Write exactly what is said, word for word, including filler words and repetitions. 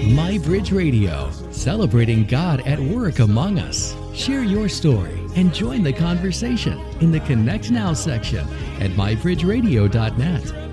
MyBridge Radio, celebrating God at work among us. Share your story and join the conversation in the Connect Now section at my bridge radio dot net.